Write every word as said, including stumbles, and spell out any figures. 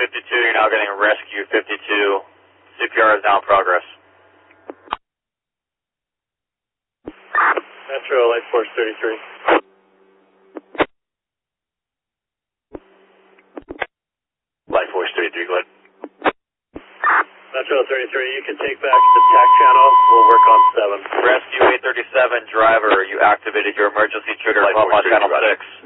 fifty-two, you're now getting rescue fifty-two. C P R is now in progress. Metro, Light Force thirty-three. Light Force thirty-three, go ahead. Metro thirty-three, you can take back the T A C channel. We'll work on seven. Rescue eight thirty-seven, driver, you activated your emergency trigger on channel six.